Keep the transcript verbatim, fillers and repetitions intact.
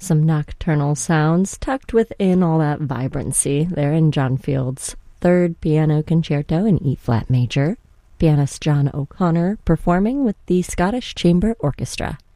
Some nocturnal sounds tucked within all that vibrancy there in John Field's Third Piano Concerto in E-flat major. Pianist John O'Connor performing with the Scottish Chamber Orchestra.